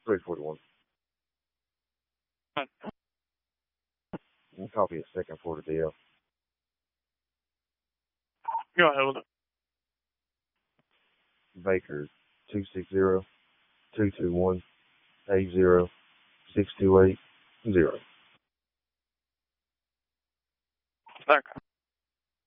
341. Copy a second for the deal. Go ahead with it. Baker 260-221-80628-0. Okay.